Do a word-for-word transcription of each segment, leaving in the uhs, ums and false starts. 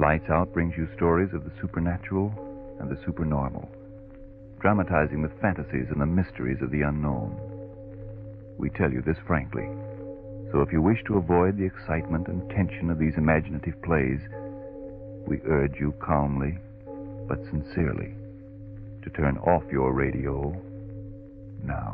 Lights Out brings you stories of the supernatural and the supernormal, dramatizing the fantasies and the mysteries of the unknown. We tell you this frankly, so if you wish to avoid the excitement and tension of these imaginative plays, we urge you calmly but sincerely to turn off your radio now.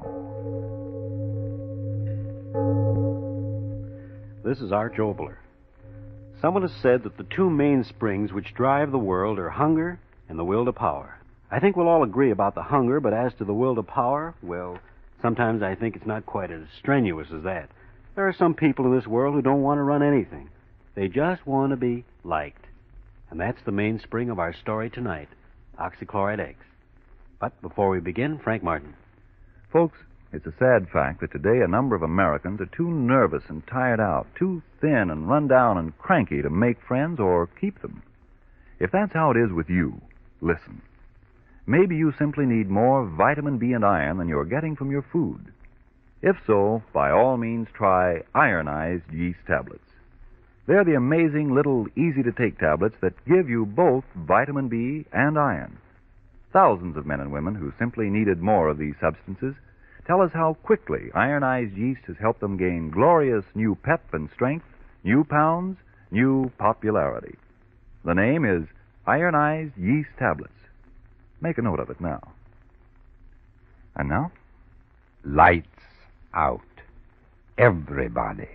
This is Arch Obler. Someone has said that the two main springs which drive the world are hunger and the will to power. I think we'll all agree about the hunger, but as to the will to power, well, sometimes I think it's not quite as strenuous as that. There are some people in this world who don't want to run anything. They just want to be liked. And that's the mainspring of our story tonight, Oxychloride X. But before we begin, Frank Martin. Folks, it's a sad fact that today a number of Americans are too nervous and tired out, too thin and run down and cranky to make friends or keep them. If that's how it is with you, listen. Maybe you simply need more vitamin B and iron than you're getting from your food. If so, by all means try ironized yeast tablets. They're the amazing little easy-to-take tablets that give you both vitamin B and iron. Thousands of men and women who simply needed more of these substances tell us how quickly ironized yeast has helped them gain glorious new pep and strength, new pounds, new popularity. The name is ironized yeast tablets. Make a note of it now. And now? Lights out. Everybody.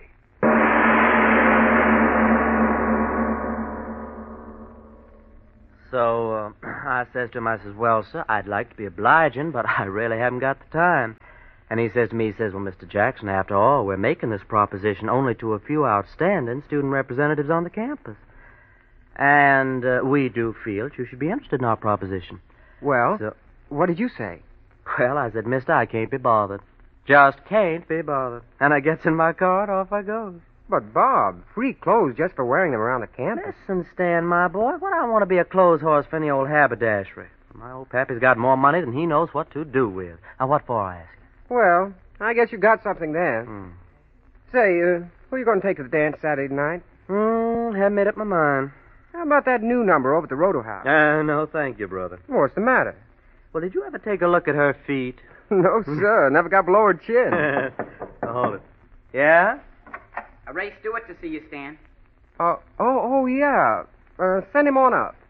So, uh, I says to him, I says, well, sir, I'd like to be obliging, but I really haven't got the time. And he says to me, he says, well, Mister Jackson, after all, we're making this proposition only to a few outstanding student representatives on the campus. And uh, we do feel that you should be interested in our proposition. Well, So, what did you say? well, I said, mister, I can't be bothered. Just can't be bothered. And I gets in my car and off I goes. But, Bob, free clothes just for wearing them around the campus. Listen, Stan, my boy, what I want to be a clothes horse for any old haberdashery. My old pappy's got more money than he knows what to do with. Now, what for, I ask you? Well, I guess you got something there. Hmm. Say, uh, who are you going to take to the dance Saturday night? Hmm, haven't made up my mind. How about that new number over at the Roto House? Uh, no, thank you, brother. What's the matter? Well, did you ever take a look at her feet? No, sir. Never got below her chin. Now, hold it. Yeah? Uh, Ray Stewart to see you, Stan. Oh, oh, oh, yeah. Uh, send him on up.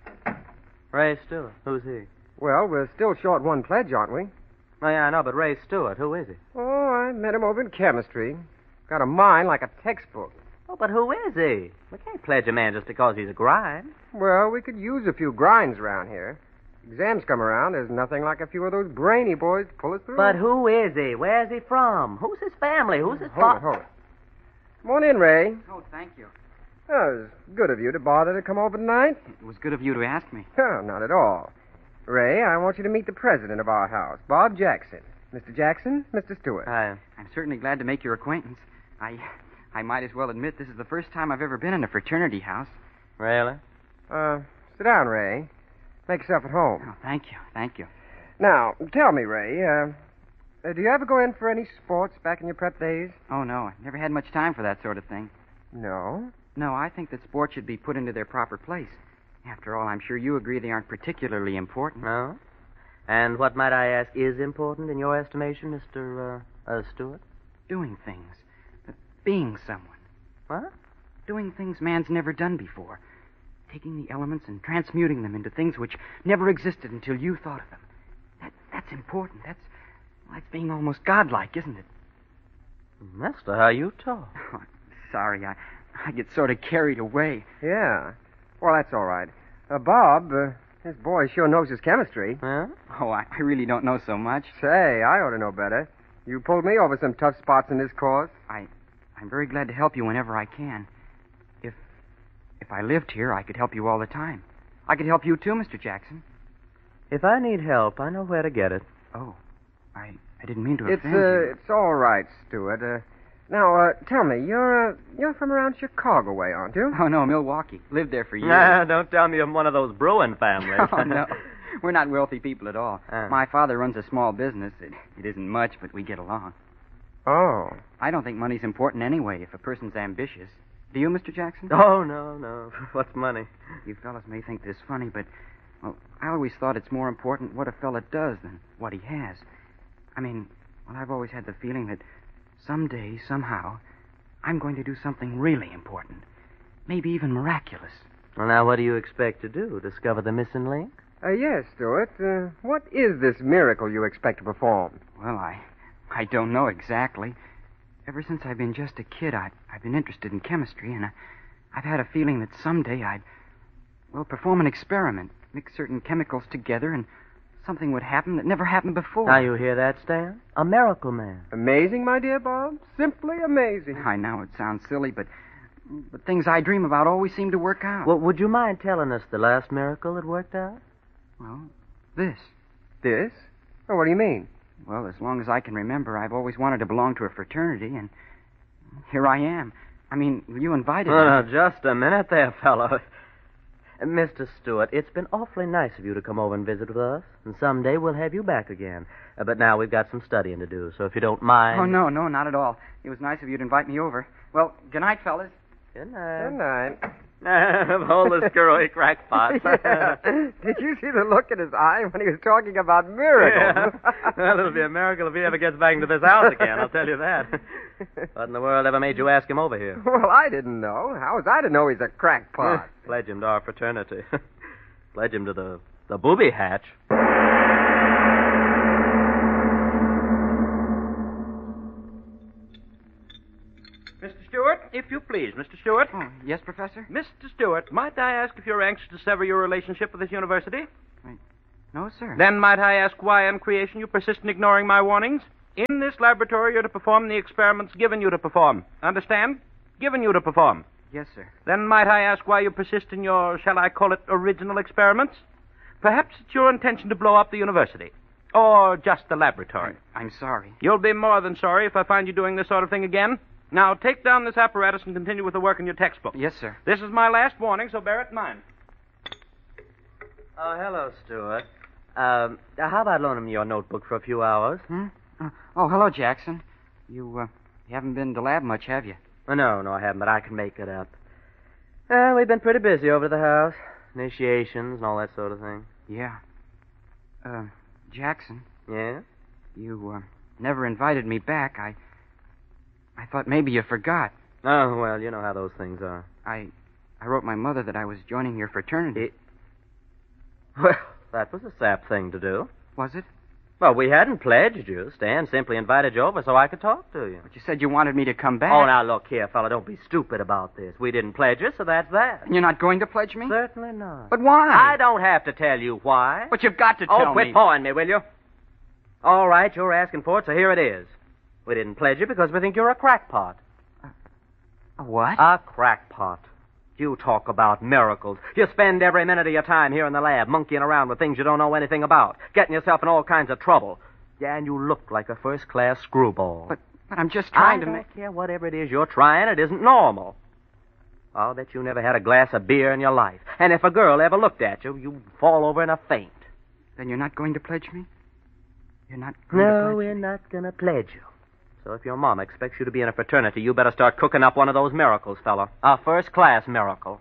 Ray Stewart. Who's he? Well, we're still short one pledge, aren't we? Oh, yeah, I know, but Ray Stewart, who is he? Oh, I met him over in chemistry. Got a mind like a textbook. Oh, but who is he? We can't pledge a man just because he's a grind. Well, we could use a few grinds around here. Exams come around, there's nothing like a few of those brainy boys to pull us through. But who is he? Where's he from? Who's his family? Who's his Hold it, fa- hold it. Come on in, Ray. Oh, thank you. Oh, it was good of you to bother to come over tonight. It was good of you to ask me. Oh, not at all. Ray, I want you to meet the president of our house, Bob Jackson. Mister Jackson, Mister Stewart. I, I'm certainly glad to make your acquaintance. I I might as well admit this is the first time I've ever been in a fraternity house. really? Uh, sit down, Ray. Make yourself at home. Oh, thank you, thank you. Now, tell me, Ray, uh, uh, do you ever go in for any sports back in your prep days? Oh, no, I never had much time for that sort of thing. No. No, I think that sports should be put into their proper place. After all, I'm sure you agree they aren't particularly important. No? And what, might I ask, is important in your estimation, Mister Uh, uh, Stewart? Doing things. Uh, being someone. What? Doing things man's never done before. Taking the elements and transmuting them into things which never existed until you thought of them. That, that's important. That's, well, that's being almost godlike, isn't it? Mister, how you talk. Oh, sorry, I, I get sort of carried away. Yeah. Well, that's all right. Uh, Bob, uh, this boy sure knows his chemistry. Huh? Oh, I, I really don't know so much. Say, I ought to know better. You pulled me over some tough spots in this course. I, I'm very glad to help you whenever I can. If, if I lived here, I could help you all the time. I could help you too, Mister Jackson. If I need help, I know where to get it. Oh, I, I didn't mean to It's, offend uh, you. it's all right, Stewart. Uh, now, uh, tell me, you're, uh, you're from around Chicago way, aren't you? Oh, no, Milwaukee. Lived there for years. Nah, don't tell me I'm one of those Bruin families. Oh, no. We're not wealthy people at all. Uh. My father runs a small business. It, it isn't much, but we get along. Oh. I don't think money's important anyway if a person's ambitious. Do you, Mister Jackson? Oh, no, no. What's money? You fellas may think this funny, but, well, I always thought it's more important what a fella does than what he has. I mean, well, I've always had the feeling that someday, somehow, I'm going to do something really important. Maybe even miraculous. Well, now, what do you expect to do? Discover the missing link? Uh, yes, Stuart. Uh, what is this miracle you expect to perform? Well, I I don't know exactly. Ever since I've been just a kid, I, I've been interested in chemistry, and I, I've had a feeling that someday I'd, well, perform an experiment, mix certain chemicals together, and something would happen that never happened before. Now, you hear that, Stan? A miracle man. Amazing, my dear Bob. Simply amazing. I know it sounds silly, but but things I dream about always seem to work out. Well, would you mind telling us the last miracle that worked out? Well, this. This? Oh, what do you mean? Well, as long as I can remember, I've always wanted to belong to a fraternity, and here I am. I mean, you invited Oh, me. now, just a minute there, fellow. Mister Stewart, it's been awfully nice of you to come over and visit with us, and someday we'll have you back again. Uh, but now we've got some studying to do, so if you don't mind... Oh, no, no, not at all. It was nice of you to invite me over. Well, good night, fellas. Good night. Good night. Hold the screwy crackpot. Yeah. Did you see the look in his eye when he was talking about miracles? Yeah. Well, it'll be a miracle if he ever gets back into this house again, I'll tell you that. What in the world ever made you ask him over here? Well, I didn't know. How was I to know he's a crackpot? Pledge him to our fraternity. Pledge him to the, the booby hatch. Mister Stewart, if you please, Mister Stewart. Oh, yes, Professor? Mister Stewart, might I ask if you're anxious to sever your relationship with this university? No, sir. Then might I ask why on creation you persist in ignoring my warnings? In this laboratory, you're to perform the experiments given you to perform. Understand? Given you to perform. Yes, sir. Then might I ask why you persist in your, shall I call it, original experiments? Perhaps it's your intention to blow up the university. Or just the laboratory. I, I'm sorry. You'll be more than sorry if I find you doing this sort of thing again. Now, take down this apparatus and continue with the work in your textbook. Yes, sir. This is my last warning, so bear it in mind. Oh, hello, Stewart. Um, how about loaning me your notebook for a few hours? Hmm? Uh, oh, hello, Jackson. You, uh, you haven't been to lab much, have you? Oh, no, no, I haven't, but I can make it up. Uh, we've been pretty busy over at the house. Initiations and all that sort of thing. Yeah. Uh, Jackson, Yeah? you, uh, never invited me back. I... I thought maybe you forgot. Oh, well, you know how those things are. I... I wrote my mother that I was joining your fraternity. It... Well, that was a sap thing to do. Was it? Well, we hadn't pledged you. Stan simply invited you over so I could talk to you. But you said you wanted me to come back. Oh, now, look here, fella. Don't be stupid about this. We didn't pledge you, so that's that. And you're not going to pledge me? Certainly not. But why? I don't have to tell you why. But you've got to tell me. Oh, quit pawing me, will you? All right, you're asking for it, so here it is. We didn't pledge you because we think you're a crackpot. A what? A crackpot. You talk about miracles. You spend every minute of your time here in the lab monkeying around with things you don't know anything about, getting yourself in all kinds of trouble. Yeah, and you look like a first-class screwball. But, but I'm just trying I to don't make... care whatever it is you're trying. It isn't normal. I'll bet you never had a glass of beer in your life. And if a girl ever looked at you, you'd fall over in a faint. Then you're not going to pledge me? You're not going No, to pledge we're me? not going to pledge you. So if your mom expects you to be in a fraternity, you better start cooking up one of those miracles, fella. A first-class miracle.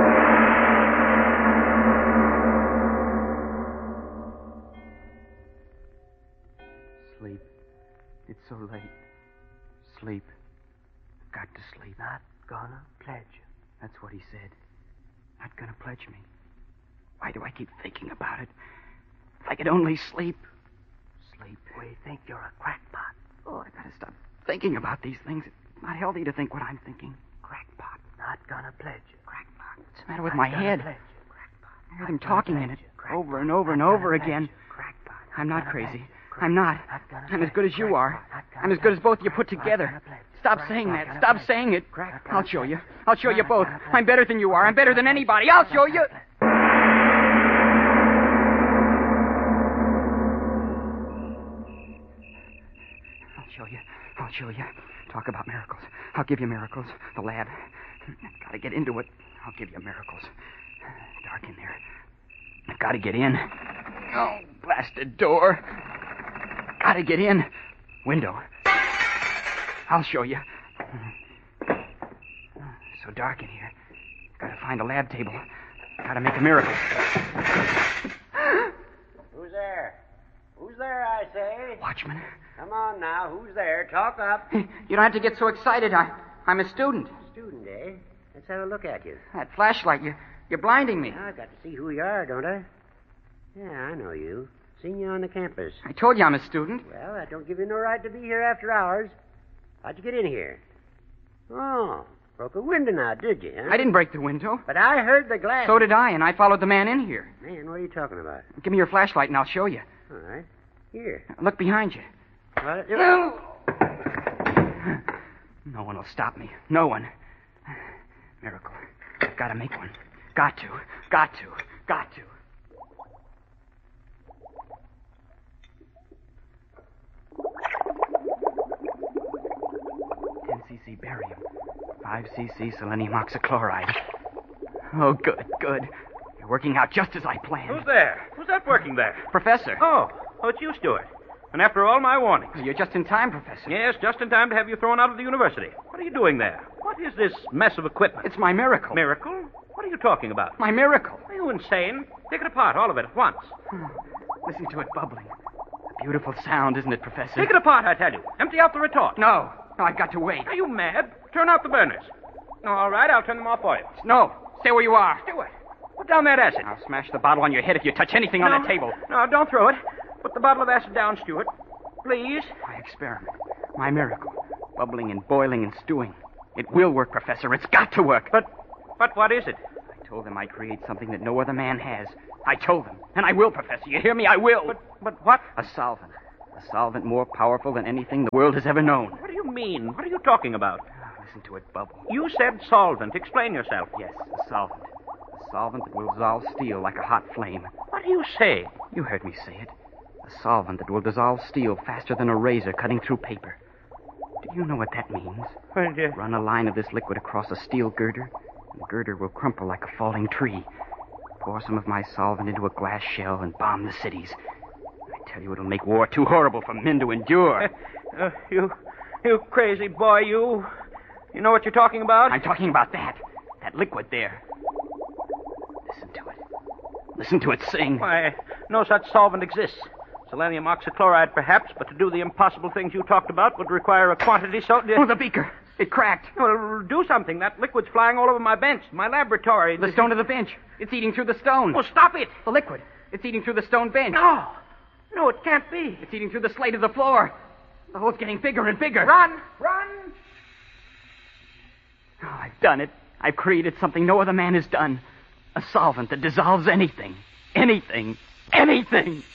Sleep. It's so late. Sleep. Got to sleep. Not gonna pledge you. That's what he said. Not gonna pledge me. Why do I keep thinking about it? If I could only sleep. Sleep. We think you're a crackpot. Oh, I gotta stop thinking about these things. It's not healthy to think what I'm thinking. Crackpot. Not gonna pledge you. Crackpot. What's the matter with Not my gonna head? pledge you. Crackpot. I heard him Not gonna talking in pledge it you. Crackpot. over and over and Not over gonna pledge again. you. Crackpot. I'm not gonna crazy. pledge you. I'm not. Not gonna I'm as pledge good as you are. Not gonna I'm as good as both of you pledge put together. Not gonna pledge you. Stop Not saying gonna that. pledge Stop you. saying it. Crack- I'll show you. I'll show you Not both. gonna pledge I'm better than you are. I'm better than anybody. I'll show you. I'll show you. I'll show you. Talk about miracles. I'll give you miracles. The lab. I've got to get into it. I'll give you miracles. Dark in there. I've got to get in. Oh, blasted door. Got to get in. Window. I'll show you. so dark in here. Gotta find a lab table. Gotta make a miracle. Who's there? Who's there, I say? Watchman. Come on now. Who's there? Talk up. You don't have to get so excited. I, I'm a student. Student, eh? Let's have a look at you. That flashlight, you, you're blinding me. Now, I've got to see who you are, don't I? Yeah, I know you. Seen you on the campus. I told you I'm a student. Well, that don't give you no right to be here after hours. How'd you get in here? Oh, broke a window now, did you, huh? I didn't break the window. But I heard the glass. So did I, and I followed the man in here. Man, what are you talking about? Give me your flashlight and I'll show you. All right. Here. Look behind you. What? No! No one will stop me. No one. Miracle. I've got to make one. Got to. Got to. Got to. ten c c barium. five c c selenium oxychloride. Oh, good, good. You're working out just as I planned. Who's there? Who's that working there? Professor. Oh, oh, it's you, Stuart. And after all my warnings. You're just in time, Professor. Yes, just in time to have you thrown out of the university. What are you doing there? What is this mess of equipment? It's my miracle. Miracle? What are you talking about? My miracle. Are you insane? Take it apart, all of it, at once. Listen to it bubbling. A beautiful sound, isn't it, Professor? Take it apart, I tell you. Empty out the retort. No. No, I've got to wait. Are you mad? Turn out the burners. All right, I'll turn them off for you. No. Stay where you are. Stuart, put down that acid. I'll smash the bottle on your head if you touch anything no, on that table. No, don't throw it. Put the bottle of acid down, Stuart. Please. My experiment. My miracle. Bubbling and boiling and stewing. It will work, Professor. It's got to work. But, but what is it? I told them I'd create something that no other man has. I told them. And I will, Professor. You hear me? I will. But, but what? A solvent. A solvent more powerful than anything the world has ever known. What do you mean? What are you talking about? Oh, listen to it bubble. You said solvent. Explain yourself. Yes, a solvent. A solvent that will dissolve steel like a hot flame. What do you say? You heard me say it. A solvent that will dissolve steel faster than a razor cutting through paper. Do you know what that means? Well, yeah. Run a line of this liquid across a steel girder, and the girder will crumple like a falling tree. Pour some of my solvent into a glass shell and bomb the cities. I tell you, it'll make war too horrible for men to endure. Uh, you, you crazy boy, you. You know what you're talking about? I'm talking about that. That liquid there. Listen to it. Listen to it sing. Why, no such solvent exists. Selenium oxychloride, perhaps, but to do the impossible things you talked about would require a quantity so... Oh, the beaker. It cracked. Well, do something. That liquid's flying all over my bench, my laboratory. The stone of the bench. It's eating through the stone. Well, stop it. The liquid. It's eating through the stone bench. No. No, it can't be. It's eating through the slate of the floor. The hole's getting bigger and bigger. Run! Run! Oh, I've done it. I've created something no other man has done. A solvent that dissolves anything. Anything. Anything.